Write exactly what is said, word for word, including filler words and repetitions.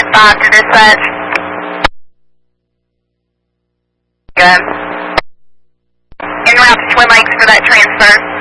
five to dispatch. Good. En route to Twin Lakes for that transfer.